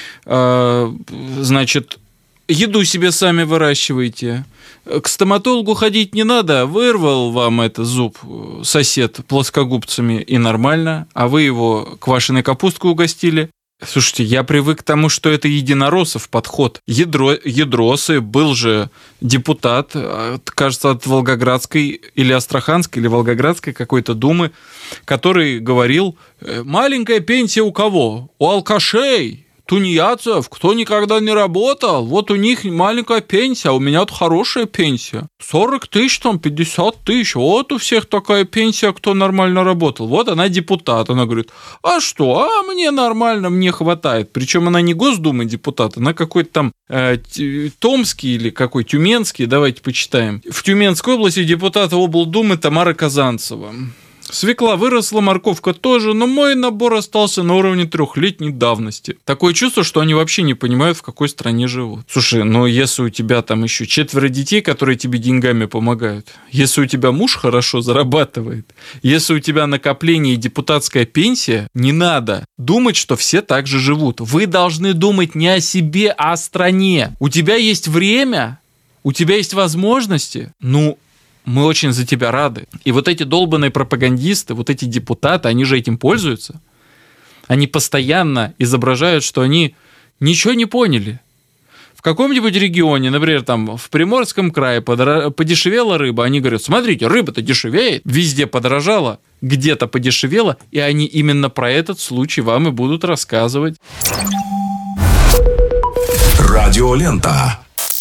Э, значит, еду себе сами выращивайте. К стоматологу ходить не надо, вырвал вам это зуб сосед плоскогубцами и нормально, а вы его квашеной капусткой угостили. Слушайте, я привык к тому, что это единороссов подход. Ядро, ядросы, был же депутат, кажется, от Волгоградской или Астраханской, или Волгоградской какой-то думы, который говорил, маленькая пенсия у кого? У алкашей. Тунеядцев, кто никогда не работал, вот у них маленькая пенсия, а у меня вот хорошая пенсия. сорок тысяч, там, пятьдесят тысяч, вот у всех такая пенсия, кто нормально работал. Вот она депутат, она говорит, а что, а мне нормально, мне хватает. Причем она не Госдумы депутат, она какой-то там э, Томский или какой, Тюменский, давайте почитаем. В Тюменской области депутат облдумы Тамара Казанцева. Свекла выросла, морковка тоже, но мой набор остался на уровне трехлетней давности. Такое чувство, что они вообще не понимают, в какой стране живут. Слушай, ну если у тебя там еще четверо детей, которые тебе деньгами помогают, если у тебя муж хорошо зарабатывает, если у тебя накопление и депутатская пенсия, не надо думать, что все так же живут. Вы должны думать не о себе, а о стране. У тебя есть время, у тебя есть возможности, ну... Мы очень за тебя рады. И вот эти долбанные пропагандисты, вот эти депутаты, они же этим пользуются. Они постоянно изображают, что они ничего не поняли. В каком-нибудь регионе, например, там в Приморском крае подешевела рыба, они говорят, смотрите, рыба-то дешевеет, везде подорожала, где-то подешевела, и они именно про этот случай вам и будут рассказывать. Радио «Лента».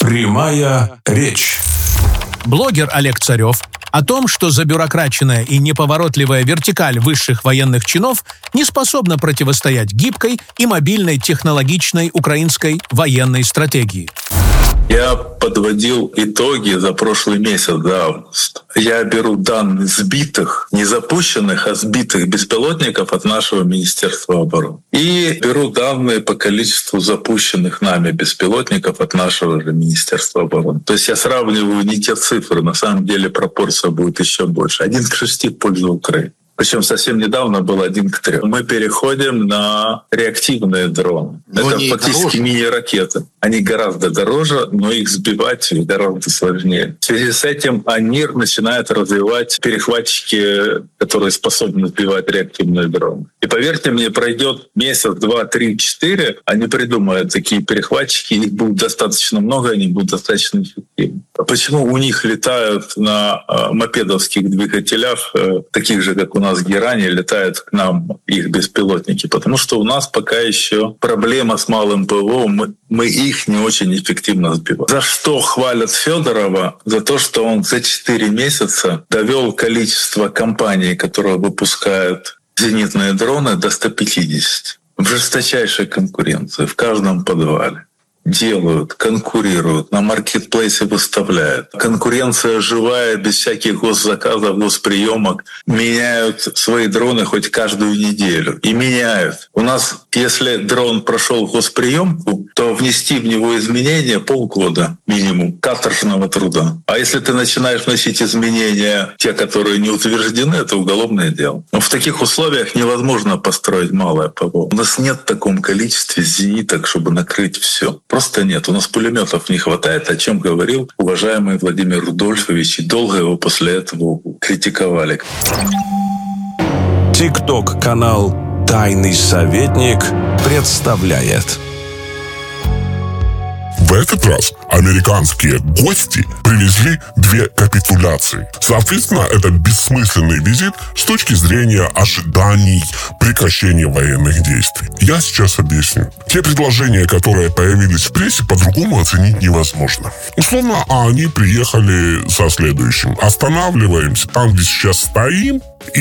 Прямая речь. Блогер Олег Царев о том, что забюрократичная и неповоротливая вертикаль высших военных чинов не способна противостоять гибкой и мобильной технологичной украинской военной стратегии. Я подводил итоги за прошлый месяц, за август. Я беру данные сбитых, не запущенных, а сбитых беспилотников от нашего Министерства обороны. И беру данные по количеству запущенных нами беспилотников от нашего же Министерства обороны. То есть я сравниваю не те цифры, на самом деле пропорция будет еще больше. Один к шести в пользу Украины. Причем совсем недавно был один к трем. Мы переходим на реактивные дроны. Но это фактически дороже. Мини-ракеты. Они гораздо дороже, но их сбивать гораздо сложнее. В связи с этим они начинают развивать перехватчики, которые способны сбивать реактивные дроны. И поверьте мне, пройдет месяц, два, три, четыре, они придумают такие перехватчики, их будет достаточно много, они будут достаточно эффективны. Почему у них летают на мопедовских двигателях, таких же, как у нас в Геране, летают к нам их беспилотники? Потому что у нас пока еще проблема с малым ПВО, мы, мы их не очень эффективно сбиваем. За что хвалят Федорова? За то, что он за четыре месяца довел количество компаний, которые выпускают зенитные дроны, до ста пятидесяти. В жесточайшей конкуренции, в каждом подвале. Делают, конкурируют, на маркетплейсе выставляют. Конкуренция живая, без всяких госзаказов, госприемок. Меняют свои дроны хоть каждую неделю. И меняют. У нас, если дрон прошел госприемку, то внести в него изменения полгода минимум каторжного труда. А если ты начинаешь вносить изменения, те, которые не утверждены, это уголовное дело. Но в таких условиях невозможно построить малое ПВО. У нас нет в таком количестве зениток, чтобы накрыть все. Просто нет. У нас пулеметов не хватает, о чем говорил уважаемый Владимир Рудольфович, и долго его после этого критиковали. ТикТок-канал «Тайный советник» представляет. В этот раз американские гости привезли две капитуляции. Соответственно, это бессмысленный визит с точки зрения ожиданий прекращения военных действий. Я сейчас объясню. Те предложения, которые появились в прессе, по-другому оценить невозможно. Условно, они приехали со следующим. Останавливаемся там, где сейчас стоим,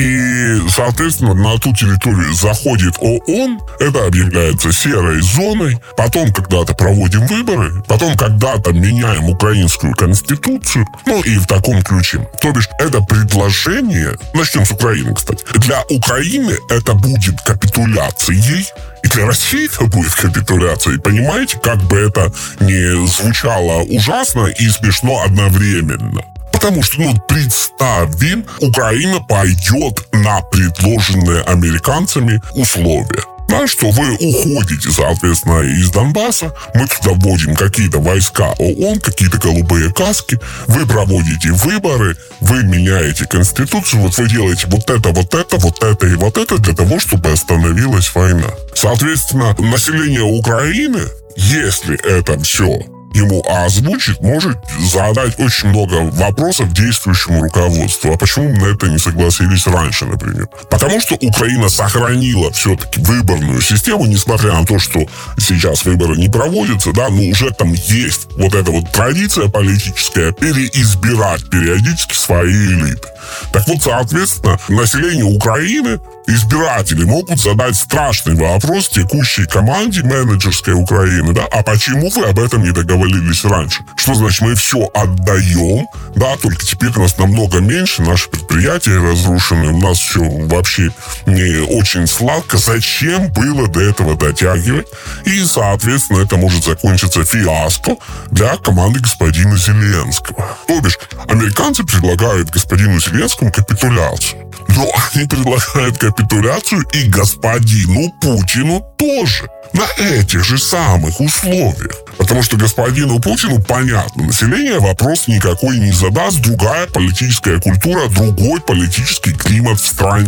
и, соответственно, на ту территорию заходит ООН, это объявляется серой зоной, потом когда-то проводим выборы, потом когда-то меняем украинскую конституцию, ну и в таком ключе. То бишь, это предложение, начнем с Украины, кстати, для Украины это будет капитуляцией, и для России это будет капитуляцией. Понимаете, как бы это ни звучало ужасно и смешно одновременно. Потому что, ну, представим, Украина пойдет на предложенные американцами условия. Да, что вы уходите, соответственно, из Донбасса, мы туда вводим какие-то войска ООН, какие-то голубые каски, вы проводите выборы, вы меняете конституцию, вот вы делаете вот это, вот это, вот это и вот это для того, чтобы остановилась война. Соответственно, население Украины, если это все ему озвучит, может задать очень много вопросов действующему руководству. А почему мы на это не согласились раньше, например? Потому что Украина сохранила все-таки выборную систему, несмотря на то, что сейчас выборы не проводятся, да, но уже там есть вот эта вот традиция политическая переизбирать периодически свои элиты. Так вот, соответственно, население Украины, избиратели могут задать страшный вопрос текущей команде менеджерской Украины, да, а почему вы об этом не договорились раньше? Что значит, мы все отдаем, да, только теперь у нас намного меньше, наши предприятия разрушены, у нас все вообще не очень сладко, зачем было до этого дотягивать? И, соответственно, это может закончиться фиаско для команды господина Зеленского. То бишь, американцы предлагают господину Зеленскому капитуляцию. Но они предлагают капитуляцию и господину Путину тоже. На этих же самых условиях. Потому что господину Путину понятно, население вопрос никакой не задаст, другая политическая культура, другой политический климат в стране.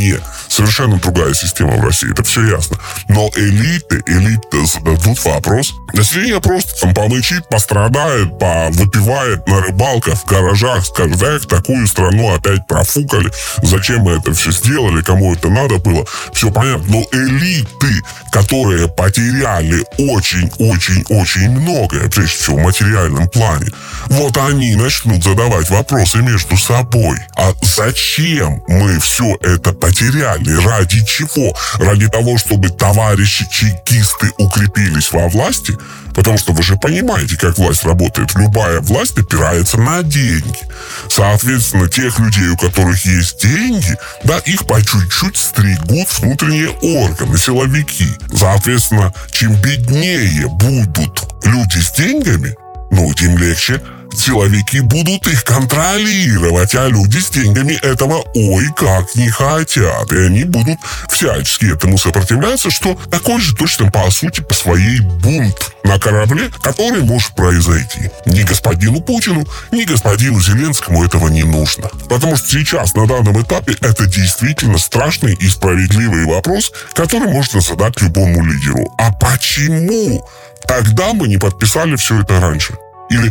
совершенно другая система в России, это все ясно. Но элиты, элиты зададут вопрос. Население просто там помычит, пострадает, повыпивает на рыбалках, в гаражах, скажет, эх, такую страну опять профукали, зачем мы это все сделали, кому это надо было, все понятно. Но элиты, которые потеряли очень-очень-очень многое, прежде всего в материальном плане, вот они начнут задавать вопросы между собой. А зачем мы все это потеряли? Ради чего? Ради того, чтобы товарищи чекисты укрепились во власти? Потому что вы же понимаете, как власть работает. Любая власть опирается на деньги. Соответственно, тех людей, у которых есть деньги, да, их по чуть-чуть стригут внутренние органы, силовики. Соответственно, чем беднее будут люди с деньгами, ну, тем легче силовики будут их контролировать, а люди с деньгами этого ой как не хотят. И они будут всячески этому сопротивляться, что такой же точно по сути по своей бунт на корабле, который может произойти. Ни господину Путину, ни господину Зеленскому этого не нужно. Потому что сейчас, на данном этапе, это действительно страшный и справедливый вопрос, который можно задать любому лидеру. А почему тогда мы не подписали все это раньше? Или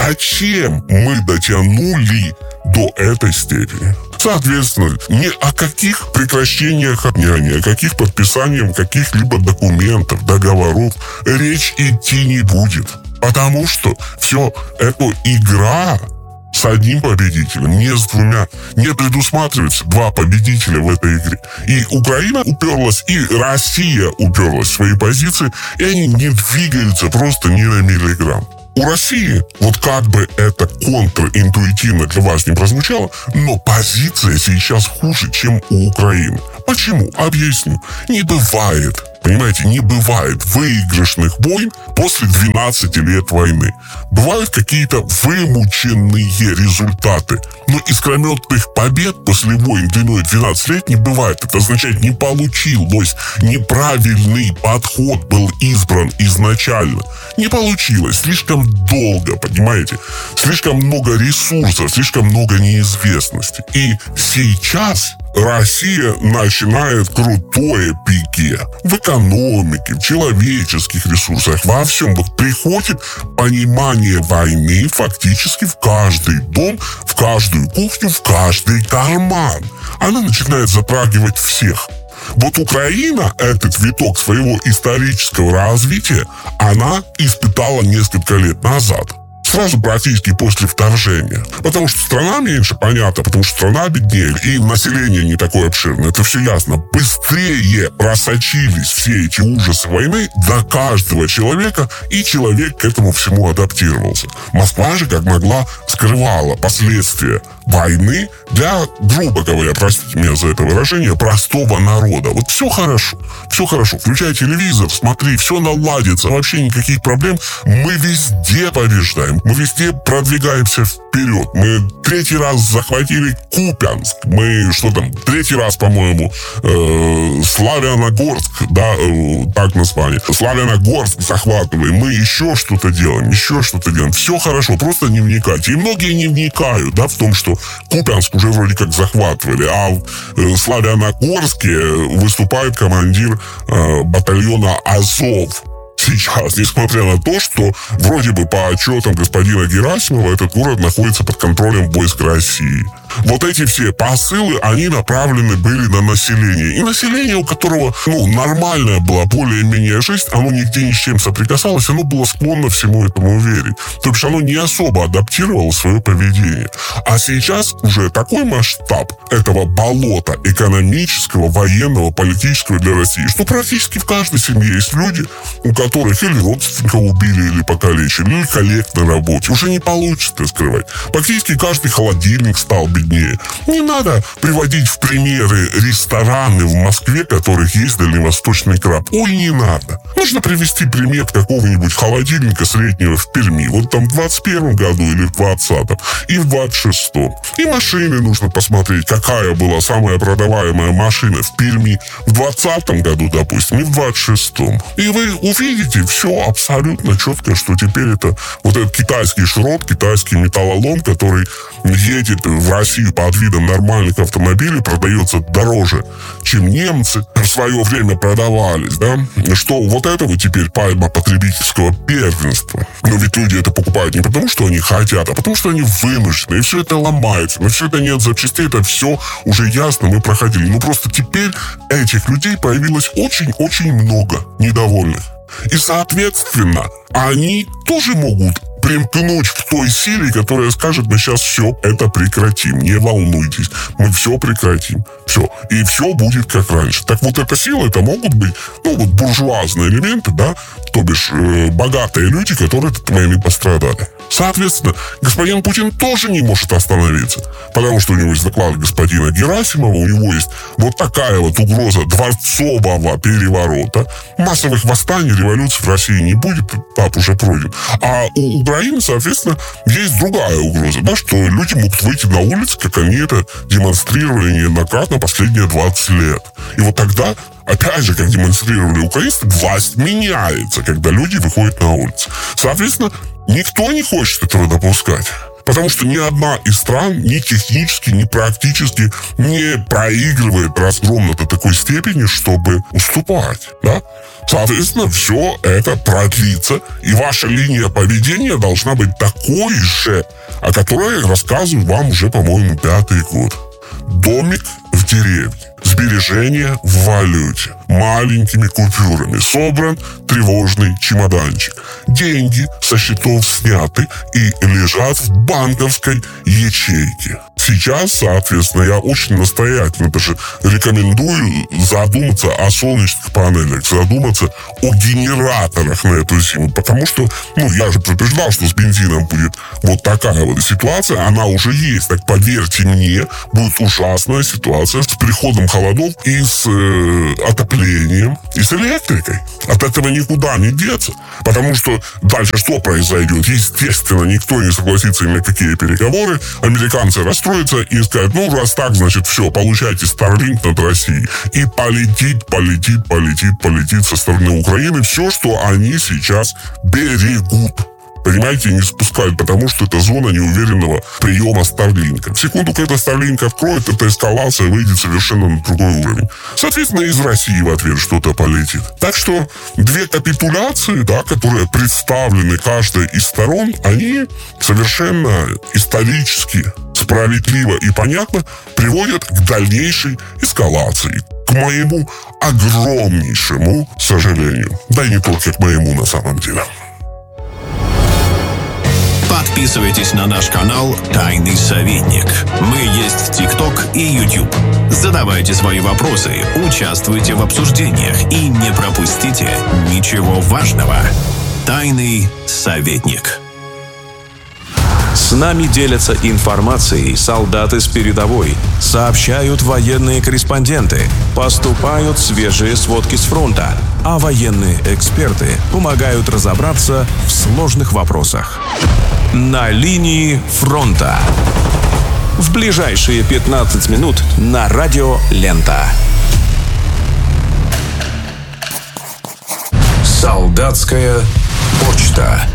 зачем мы дотянули до этой степени? Соответственно, ни о каких прекращениях огня, ни о каких подписаниях каких-либо документов, договоров речь идти не будет. Потому что все это игра с одним победителем, не с двумя. Не предусматривается два победителя в этой игре. И Украина уперлась, и Россия уперлась в свои позиции, и они не двигаются просто ни на миллиграмм. У России, вот как бы это контринтуитивно для вас не прозвучало, но позиция сейчас хуже, чем у Украины. Почему? Объясню. Не бывает, понимаете, не бывает выигрышных войн после двенадцати лет войны. Бывают какие-то вымученные результаты. Но искрометных побед после войн длиной двенадцать лет не бывает. Это означает, не получилось. Неправильный подход был избран изначально. Не получилось. Слишком долго, понимаете? Слишком много ресурсов, слишком много неизвестности. И сейчас Россия начинает крутое пике в экономике, в человеческих ресурсах, во всем. Вот приходит понимание войны фактически в каждый дом, в каждую кухню, в каждый карман. Она начинает затрагивать всех. Вот Украина этот виток своего исторического развития, она испытала несколько лет назад. Сразу практически после вторжения. Потому что страна меньше, понятно, потому что страна беднее, и население не такое обширное, это все ясно. Быстрее просочились все эти ужасы войны до каждого человека, и человек к этому всему адаптировался. Москва же, как могла, скрывала последствия войны для, грубо говоря, простите меня за это выражение, простого народа. Вот все хорошо, все хорошо. Включай телевизор, смотри, все наладится, вообще никаких проблем. Мы везде побеждаем. Мы везде продвигаемся вперед. Мы третий раз захватили Купянск. Мы, что там, третий раз, по-моему, э, Славяногорск, да, э, так название. Славяногорск захватываем. Мы еще что-то делаем, еще что-то делаем. Все хорошо, просто не вникайте. И многие не вникают, да, в том, что Купянск уже вроде как захватывали, а в э, Славяногорске выступает командир э, батальона Азов. Сейчас, несмотря на то, что вроде бы по отчетам господина Герасимова этот город находится под контролем войск России. Вот эти все посылы, они направлены были на население. И население, у которого, ну, нормальная была более-менее жизнь, оно нигде ни с чем соприкасалось, оно было склонно всему этому верить. То есть оно не особо адаптировало свое поведение. А сейчас уже такой масштаб этого болота экономического, военного, политического для России, что практически в каждой семье есть люди, у которых или родственника убили, или покалечили, или коллег на работе. Уже не получится скрывать. Практически каждый холодильник стал беднее. Не надо приводить в примеры рестораны в Москве, которых есть дальневосточный краб. Ой, не надо. Нужно привести пример какого-нибудь холодильника среднего в Перми. Вот там в двадцать первом году или в двадцатом. И в двадцать шестом. И машины нужно посмотреть, какая была самая продаваемая машина в Перми в двадцатом году, допустим, и в двадцать шестом. И вы увидите все абсолютно четко, что теперь это вот этот китайский шрот, китайский металлолом, который едет в Россию России под видом нормальных автомобилей продается дороже, чем немцы в свое время продавались, да, что вот этого теперь пальма потребительского первенства. Но ведь люди это покупают не потому, что они хотят, а потому, что они вынуждены, и все это ломается, но все это нет запчастей, это все уже ясно, мы проходили. Ну просто теперь этих людей появилось очень-очень много недовольных. И, соответственно, они тоже могут примкнуть к той силе, которая скажет: мы сейчас все это прекратим, не волнуйтесь, мы все прекратим, все, и все будет как раньше. Так вот, эта сила, это могут быть, ну, вот буржуазные элементы, да, то бишь э, богатые люди, которые от этой войны пострадали. Соответственно, господин Путин тоже не может остановиться, потому что у него есть доклад господина Герасимова, у него есть вот такая вот угроза дворцового переворота. Массовых восстаний, революций в России не будет, этап уже пройден. А у Украины, соответственно, есть другая угроза, да, что люди могут выйти на улицы, как они это демонстрировали неоднократно последние двадцать лет. И вот тогда, опять же, как демонстрировали украинцы, власть меняется, когда люди выходят на улицы. Соответственно, никто не хочет этого допускать. Потому что ни одна из стран ни технически, ни практически не проигрывает разгромно до такой степени, чтобы уступать. Да? Соответственно, все это продлится, и ваша линия поведения должна быть такой же, о которой я рассказываю вам уже, по-моему, пятый год. Домик в деревне. Сбережения в валюте. Маленькими купюрами. Собран тревожный чемоданчик. Деньги со счетов сняты и лежат в банковской ячейке. Сейчас, соответственно, я очень настоятельно даже рекомендую задуматься о солнечных панелях, задуматься о генераторах на эту зиму. Потому что, ну, я же предупреждал, что с бензином будет вот такая вот ситуация. Она уже есть. Так поверьте мне, будет ужасная ситуация с приходом холодов и с э, отоплением, и с электрикой. От этого никуда не деться. Потому что дальше что произойдет? Естественно, никто не согласится ни на какие переговоры. Американцы расстроятся и скажут: ну, раз так, значит, все, получайте Starlink над Россией. И полетит, полетит, полетит, полетит со стороны Украины все, что они сейчас берегут. Понимаете, не спускают, потому что это зона неуверенного приема Старлинка. В секунду, когда Старлинк откроет, эта эскалация выйдет совершенно на другой уровень. Соответственно, из России в ответ что-то полетит. Так что две капитуляции, да, которые представлены каждой из сторон, они совершенно исторически, справедливо и понятно приводят к дальнейшей эскалации. К моему огромнейшему сожалению. Да и не только к моему на самом деле. Подписывайтесь на наш канал «Тайный советник». Мы есть в ТикТок и Ютуб. Задавайте свои вопросы, участвуйте в обсуждениях и не пропустите ничего важного. «Тайный советник». С нами делятся информацией солдаты с передовой, сообщают военные корреспонденты, поступают свежие сводки с фронта, а военные эксперты помогают разобраться в сложных вопросах. На линии фронта. В ближайшие пятнадцать минут на радио «Лента». Солдатская почта.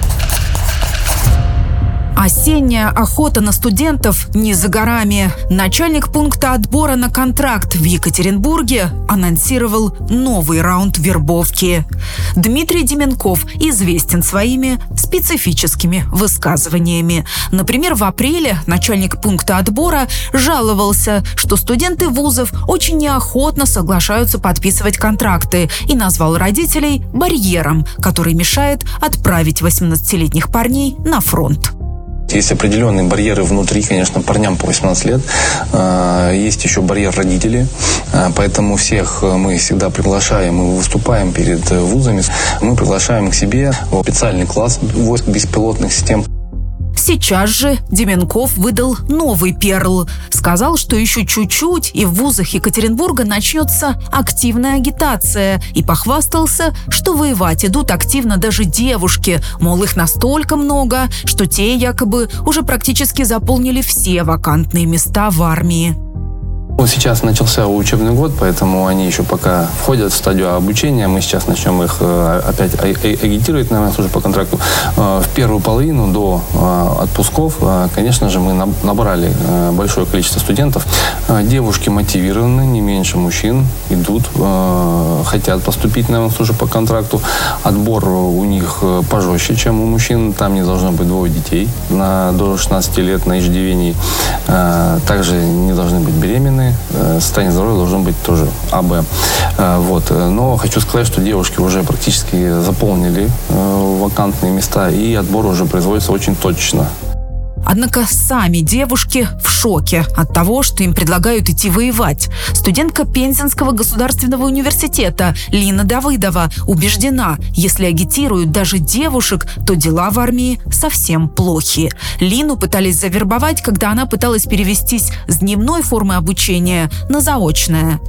Осенняя охота на студентов не за горами. Начальник пункта отбора на контракт в Екатеринбурге анонсировал новый раунд вербовки. Дмитрий Деменков известен своими специфическими высказываниями. Например, в апреле начальник пункта отбора жаловался, что студенты вузов очень неохотно соглашаются подписывать контракты, и назвал родителей барьером, который мешает отправить восемнадцатилетних парней на фронт. Есть определенные барьеры внутри, конечно, парням по восемнадцать лет. Есть еще барьер родителей. Поэтому всех мы всегда приглашаем и выступаем перед вузами. Мы приглашаем к себе в специальный класс войск беспилотных систем. Сейчас же Деменков выдал новый перл. Сказал, что еще чуть-чуть, и в вузах Екатеринбурга начнется активная агитация. И похвастался, что воевать идут активно даже девушки. Мол, их настолько много, что те якобы уже практически заполнили все вакантные места в армии. Вот сейчас начался учебный год, поэтому они еще пока входят в стадию обучения. Мы сейчас начнем их опять агитировать на службу по контракту. В первую половину до отпусков, конечно же, мы набрали большое количество студентов. Девушки мотивированы, не меньше мужчин, идут, хотят поступить на службу по контракту. Отбор у них пожестче, чем у мужчин. Там не должно быть двое детей на, до шестнадцати лет на иждивении. Также не должны быть беременны. Состояние здоровья должно быть тоже АБ. Вот. Но хочу сказать, что девушки уже практически заполнили вакантные места, и отбор уже производится очень точно. Однако сами девушки в шоке от того, что им предлагают идти воевать. Студентка Пензенского государственного университета Лина Давыдова убеждена, если агитируют даже девушек, то дела в армии совсем плохи. Лину пытались завербовать, когда она пыталась перевестись с дневной формы обучения на заочное.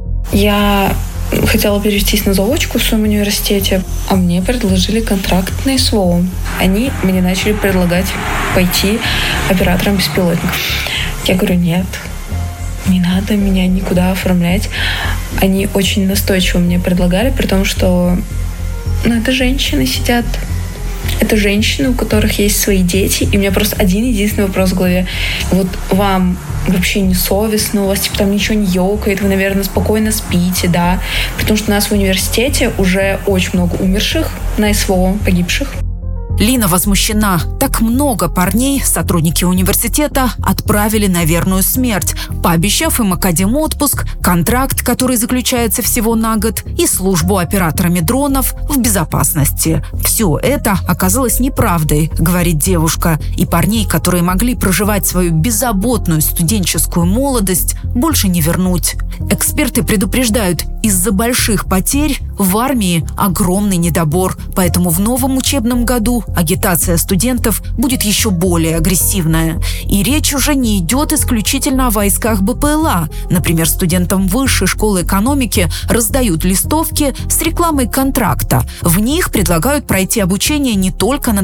Я хотела перевестись на заочку в своем университете, а мне предложили контракт на СВО. Они мне начали предлагать пойти оператором беспилотников. Я говорю, нет, не надо меня никуда оформлять. Они очень настойчиво мне предлагали, при том, что ну, это женщины сидят. Это женщины, у которых есть свои дети, и у меня просто один единственный вопрос в голове. Вот вам вообще не совестно, у вас типа там ничего не ёкает, вы, наверное, спокойно спите, да? Потому что у нас в университете уже очень много умерших на СВО, погибших. Лина возмущена. Так много парней сотрудники университета отправили на верную смерть, пообещав им академ-отпуск, контракт, который заключается всего на год, и службу операторами дронов в безопасности. Все это оказалось неправдой, говорит девушка, и парней, которые могли проживать свою беззаботную студенческую молодость, больше не вернуть. Эксперты предупреждают, из-за больших потерь в армии огромный недобор, поэтому в новом учебном году агитация студентов будет еще более агрессивная. И речь уже не идет исключительно о войсках БПЛА. Например, студентам Высшей школы экономики раздают листовки с рекламой контракта. В них предлагают пройти обучение не только на